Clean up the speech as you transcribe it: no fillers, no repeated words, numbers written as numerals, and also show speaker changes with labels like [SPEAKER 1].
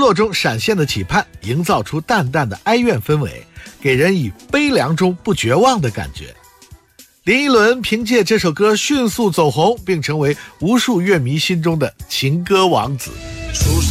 [SPEAKER 1] 落中闪现的期盼，营造出淡淡的哀怨氛围，给人以悲凉中不绝望的感觉。林依轮凭借这首歌迅速走红，并成为无数乐迷心中的情歌王子。
[SPEAKER 2] 出